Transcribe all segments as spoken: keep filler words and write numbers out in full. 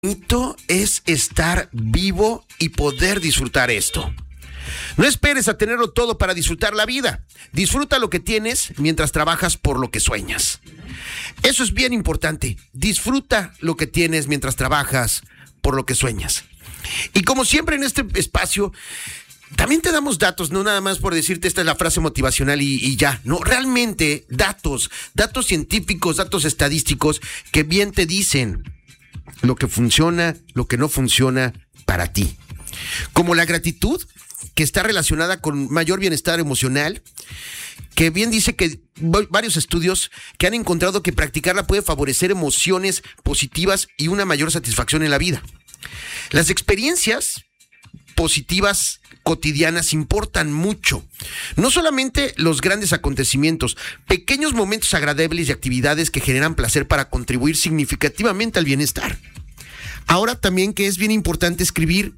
bonito es estar vivo y poder disfrutar esto. No esperes a tenerlo todo para disfrutar la vida. Disfruta lo que tienes mientras trabajas por lo que sueñas. Eso es bien importante. Disfruta lo que tienes mientras trabajas por lo que sueñas. Y como siempre en este espacio, también te damos datos, no nada más por decirte esta es la frase motivacional y, y ya. No, realmente datos, datos científicos, datos estadísticos que bien te dicen lo que funciona, lo que no funciona para ti. Como la gratitud, que está relacionada con mayor bienestar emocional, que bien dice que varios estudios que han encontrado que practicarla puede favorecer emociones positivas y una mayor satisfacción en la vida. Las experiencias positivas cotidianas importan mucho. No solamente los grandes acontecimientos, pequeños momentos agradables y actividades que generan placer para contribuir significativamente al bienestar. Ahora también que es bien importante escribir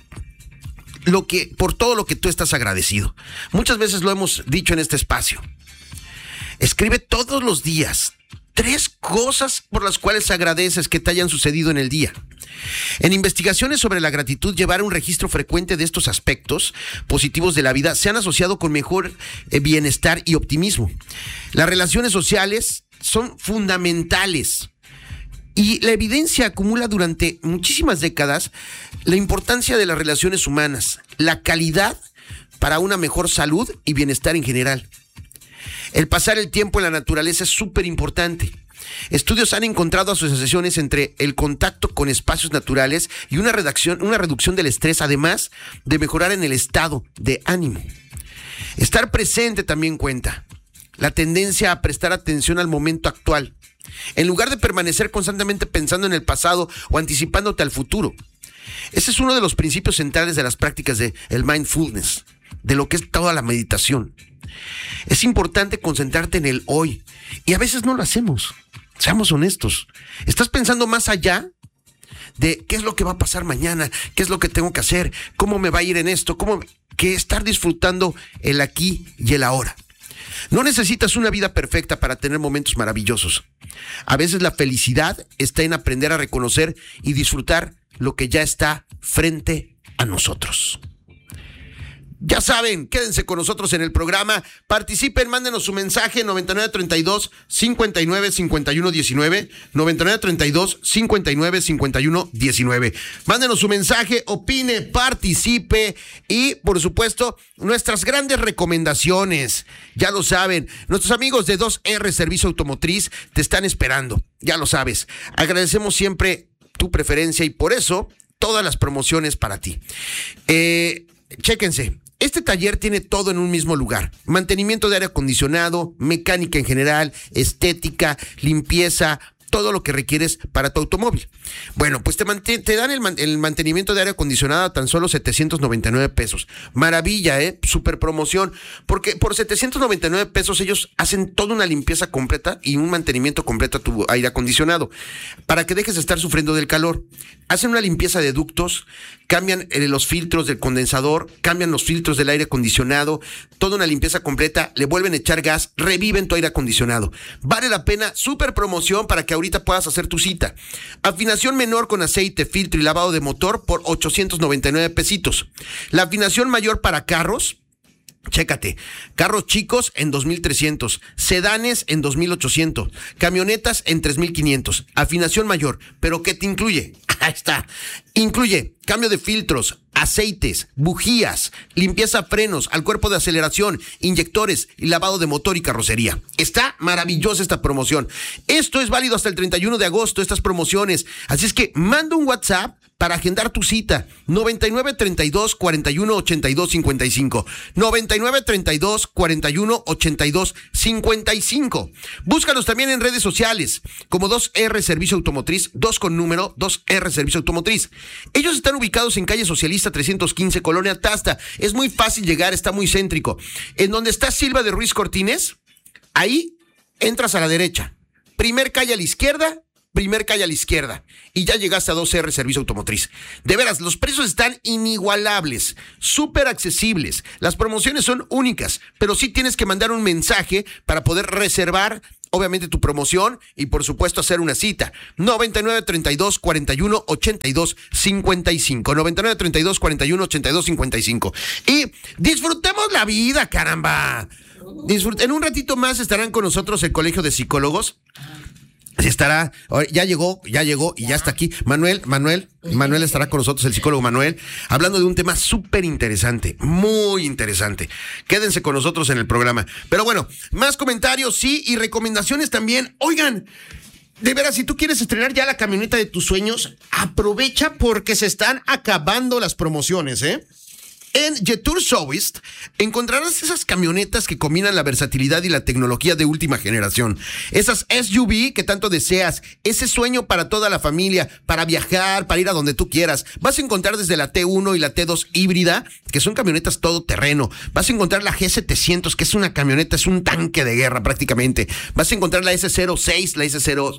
lo que, por todo lo que tú estás agradecido. Muchas veces lo hemos dicho en este espacio. Escribe todos los días tres cosas por las cuales agradeces que te hayan sucedido en el día. En investigaciones sobre la gratitud, llevar un registro frecuente de estos aspectos positivos de la vida se han asociado con mejor eh, bienestar y optimismo. Las relaciones sociales son fundamentales y la evidencia acumula durante muchísimas décadas la importancia de las relaciones humanas, la calidad para una mejor salud y bienestar en general. El pasar el tiempo en la naturaleza es súper importante. Estudios han encontrado asociaciones entre el contacto con espacios naturales y una reducción, una reducción del estrés, además de mejorar en el estado de ánimo. Estar presente también cuenta. La tendencia a prestar atención al momento actual, en lugar de permanecer constantemente pensando en el pasado o anticipándote al futuro. Ese es uno de los principios centrales de las prácticas del mindfulness, de lo que es toda la meditación. Es importante concentrarte en el hoy y a veces no lo hacemos. Seamos honestos. ¿Estás pensando más allá de qué es lo que va a pasar mañana? ¿Qué es lo que tengo que hacer? ¿Cómo me va a ir en esto? ¿Cómo? Que estar disfrutando el aquí y el ahora. No necesitas una vida perfecta para tener momentos maravillosos. A veces la felicidad está en aprender a reconocer y disfrutar lo que ya está frente a nosotros. Ya saben, quédense con nosotros en el programa, participen, mándenos su mensaje noventa y nueve treinta y dos cincuenta y nueve cincuenta y uno diecinueve, noventa y nueve treinta y dos cincuenta y nueve cincuenta y uno diecinueve. Mándenos su mensaje, opine, participe y, por supuesto, nuestras grandes recomendaciones. Ya lo saben, nuestros amigos de dos erre Servicio Automotriz te están esperando, ya lo sabes. Agradecemos siempre tu preferencia y por eso todas las promociones para ti. Eh, chéquense. Este taller tiene todo en un mismo lugar. Mantenimiento de aire acondicionado, mecánica en general, estética, limpieza, todo lo que requieres para tu automóvil. Bueno, pues te, mant- te dan el, man- el mantenimiento de aire acondicionado a tan solo setecientos noventa y nueve pesos. Maravilla, ¿eh? Super promoción. Porque por setecientos noventa y nueve pesos ellos hacen toda una limpieza completa y un mantenimiento completo a tu aire acondicionado. Para que dejes de estar sufriendo del calor. Hacen una limpieza de ductos, cambian eh, los filtros del condensador, cambian los filtros del aire acondicionado, toda una limpieza completa, le vuelven a echar gas, reviven tu aire acondicionado. Vale la pena, super promoción para que ahorita puedas hacer tu cita. Afinación menor con aceite, filtro y lavado de motor por ochocientos noventa y nueve pesitos. La afinación mayor para carros, chécate, carros chicos en dos mil trescientos, sedanes en dos mil ochocientos, camionetas en tres mil quinientos, afinación mayor, pero ¿qué te incluye? Ahí está, incluye cambio de filtros, aceites, bujías, limpieza frenos, al cuerpo de aceleración, inyectores y lavado de motor y carrocería. Está maravillosa esta promoción. Esto es válido hasta el treinta y uno de agosto, estas promociones. Así es que manda un WhatsApp para agendar tu cita. noventa y nueve treinta y dos cuarenta y uno ochenta y dos cincuenta y cinco. noventa y nueve treinta y dos cuarenta y uno ochenta y dos cincuenta y cinco. Búscalos también en redes sociales como dos erre Servicio Automotriz, dos con número, dos erre Servicio Automotriz. Ellos están ubicados en calle Socialista trescientos quince, Colonia Tasta. Es muy fácil llegar, está muy céntrico. En donde está Silva de Ruiz Cortines, ahí entras a la derecha. Primer calle a la izquierda, primer calle a la izquierda y ya llegaste a dos erre Servicio Automotriz. De veras, los precios están inigualables, súper accesibles. Las promociones son únicas, pero sí tienes que mandar un mensaje para poder reservar obviamente tu promoción y por supuesto hacer una cita. noventa y nueve, treinta y dos, cuarenta y uno, ochenta y dos, cincuenta y cinco. noventa y nueve, treinta y dos, cuarenta y uno, ochenta y dos, cincuenta y cinco. Y disfrutemos la vida, caramba. Disfrut- en un ratito más estarán con nosotros el Colegio de Psicólogos. Estará, ya llegó, ya llegó y ya está aquí. Manuel, Manuel, Manuel estará con nosotros, el psicólogo Manuel, hablando de un tema súper interesante, muy interesante. Quédense con nosotros en el programa. Pero bueno, más comentarios, sí, y recomendaciones también. Oigan, de veras, si tú quieres estrenar ya la camioneta de tus sueños, aprovecha porque se están acabando las promociones, ¿eh? En Jetour Soest encontrarás esas camionetas que combinan la versatilidad y la tecnología de última generación. Esas S U V que tanto deseas, ese sueño para toda la familia, para viajar, para ir a donde tú quieras. Vas a encontrar desde la T uno y la T dos híbrida, que son camionetas todoterreno. Vas a encontrar la G setecientos, que es una camioneta, es un tanque de guerra prácticamente. Vas a encontrar la S cero seis, la S cero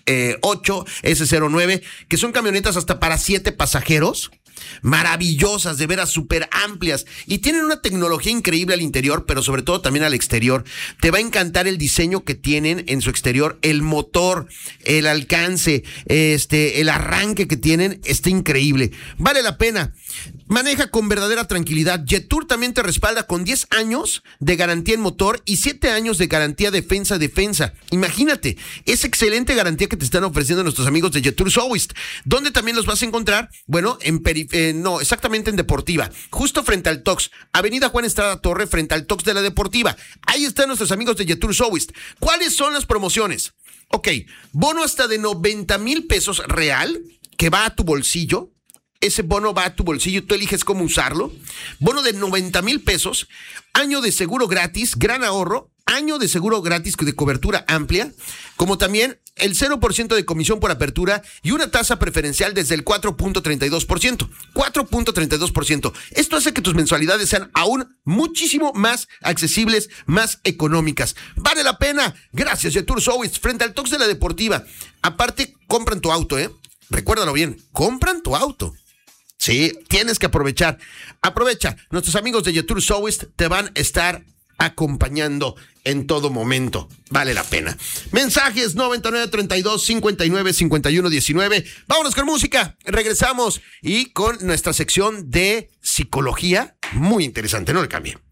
ocho, S cero nueve, que son camionetas hasta para siete pasajeros. Maravillosas, de veras súper amplias y tienen una tecnología increíble al interior, pero sobre todo también al exterior. Te va a encantar el diseño que tienen en su exterior, el motor, el alcance, este, el arranque que tienen, está increíble. Vale la pena. Maneja con verdadera tranquilidad. Jetour también te respalda con diez años de garantía en motor y siete años de garantía defensa-defensa. Imagínate, es excelente garantía que te están ofreciendo nuestros amigos de Jetour Soest. ¿Dónde también los vas a encontrar? Bueno, en peri eh, no, exactamente en Deportiva, justo frente al Tox, Avenida Juan Estrada Torre, frente al Tox de la Deportiva. Ahí están nuestros amigos de Jetour Soest. ¿Cuáles son las promociones? Ok, bono hasta de noventa mil pesos real, que va a tu bolsillo. Ese bono va a tu bolsillo, tú eliges cómo usarlo. Bono de noventa mil pesos, año de seguro gratis, gran ahorro, año de seguro gratis de cobertura amplia, como también el cero por ciento de comisión por apertura y una tasa preferencial desde el cuatro punto treinta y dos por ciento. cuatro punto treinta y dos por ciento. Esto hace que tus mensualidades sean aún muchísimo más accesibles, más económicas. Vale la pena. Gracias, Jetour Soest, frente al Tox de la Deportiva. Aparte, compran tu auto, ¿eh? Recuérdalo bien, compran tu auto. Sí, tienes que aprovechar. Aprovecha. Nuestros amigos de Jetour Soest te van a estar acompañando en todo momento. Vale la pena. Mensajes noventa y nueve, treinta y dos, cincuenta y nueve, cincuenta y uno, diecinueve. Vámonos con música. Regresamos y con nuestra sección de psicología muy interesante. No le cambien.